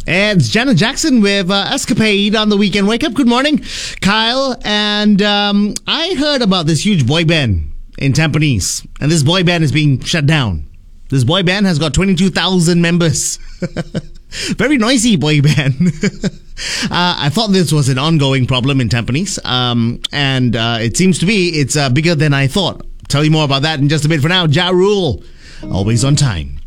It's Janet Jackson with Escapade on the Weekend Wake Up. Good morning, Kyle. And I heard about this huge boy band in Tampines. And this boy band is being shut down. This boy band has got 22,000 members. Very noisy boy band. I thought this was an ongoing problem in Tampines. And it seems to be it's bigger than I thought. Tell you more about that in just a bit. For now, Ja Rule, always on time.